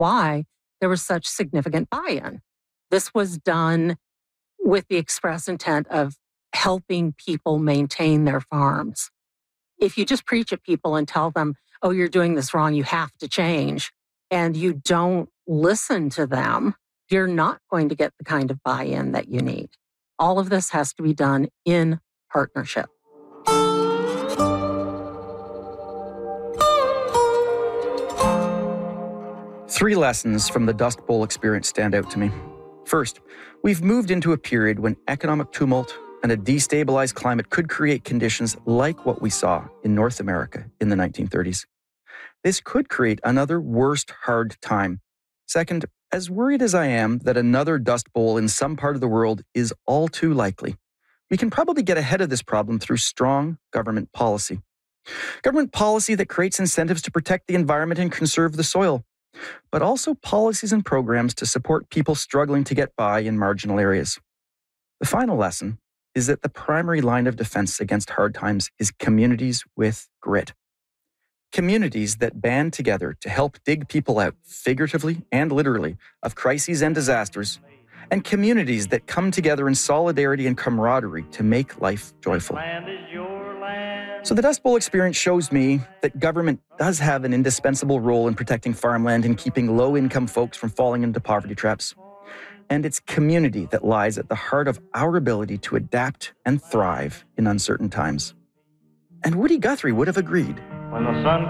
why there was such significant buy-in. This was done with the express intent of helping people maintain their farms. If you just preach at people and tell them, oh, you're doing this wrong, you have to change, and you don't listen to them, you're not going to get the kind of buy-in that you need. All of this has to be done in partnership. Three lessons from the Dust Bowl experience stand out to me. First, we've moved into a period when economic tumult and a destabilized climate could create conditions like what we saw in North America in the 1930s. This could create another worst hard time. Second, as worried as I am that another Dust Bowl in some part of the world is all too likely, we can probably get ahead of this problem through strong government policy. Government policy that creates incentives to protect the environment and conserve the soil, but also policies and programs to support people struggling to get by in marginal areas. The final lesson is that the primary line of defense against hard times is communities with grit. Communities that band together to help dig people out, figuratively and literally, of crises and disasters, and communities that come together in solidarity and camaraderie to make life joyful. So the Dust Bowl experience shows me that government does have an indispensable role in protecting farmland and keeping low-income folks from falling into poverty traps. And it's community that lies at the heart of our ability to adapt and thrive in uncertain times. And Woody Guthrie would have agreed. When the sun